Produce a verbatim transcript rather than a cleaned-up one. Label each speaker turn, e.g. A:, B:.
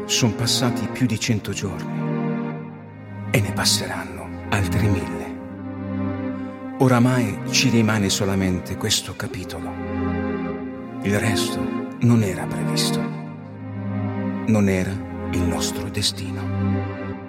A: Sono passati più di cento giorni e ne passeranno altri mille. Oramai ci rimane solamente questo capitolo. Il resto non era previsto. Non era il nostro destino.